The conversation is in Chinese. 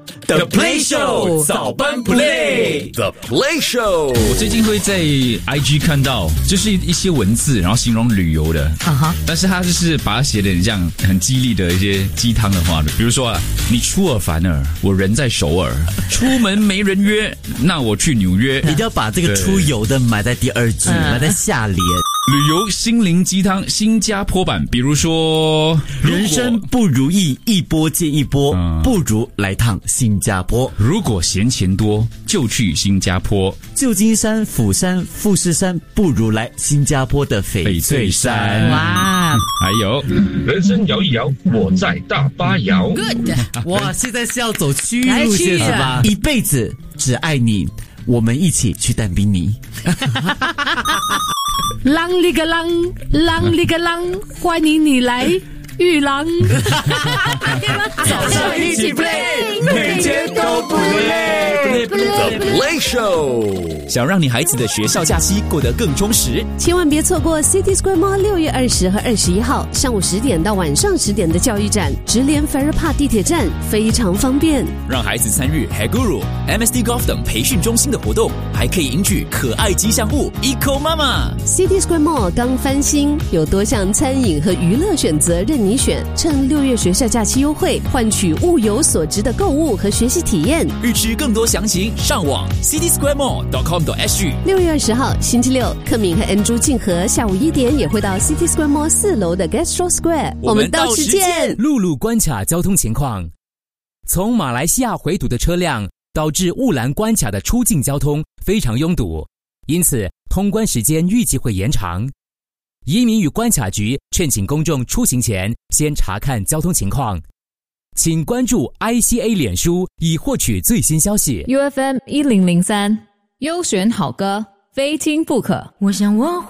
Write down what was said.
The Play Show 早班 Play The Play Show。 我最近会在 IG 看到，就是一些文字，然后形容旅游的，但是他就是把它写得很像很激励的一些鸡汤的话的，比如说啊，你出尔反尔，我人在首尔，出门没人约，那我去纽约。 一定要把这个出游的埋在第二句，埋在下联。 旅游心灵鸡汤新加坡版，比如说人生不如意，一波接一波，不如来趟新加坡。 如果嫌钱多，就去新加坡。 旧金山、釜山、富士山，不如来新加坡的翡翠山。 哇！ 还有人生摇一摇，我在大巴摇。 Good， 哇！现在是要走区域路线是吧？一辈子只爱你，我们一起去但宾尼。 啷里个啷，啷里个啷，欢迎你来玉郎。 早上一起 play， 每天都不累。The Play Show。 想让你孩子的学校假期过得更充实， 千万别错过 City Square Mall 6月20和21号上午10点到晚上10点的教育展，直连 Farrer Park 地铁站，非常方便。 让孩子参与 Haguru、MSD Golf 等培训中心的活动，还可以赢取可爱吉祥物 Eco Mama。 City Square Mall 刚翻新，有多项餐饮和娱乐选择任你选，趁6月学校假期优惠，换取物有所值的购物和学习体验。 预知更多详情，上网 citysquaremall.com.sg。 6月20号星期六，克敏和 Andrew 静和下午1点也会到 City Square Mall 4楼的 Gastro Square， 我们到时见。 陆路关卡交通情况：从马来西亚回堵的车辆导致雾兰关卡的出境交通非常拥堵，因此通关时间预计会延长。移民与关卡局劝请公众出行前先查看交通情况，请关注 ICA 脸书以获取最新消息。 UFM 1003，优选好歌，非听不可。 我想我会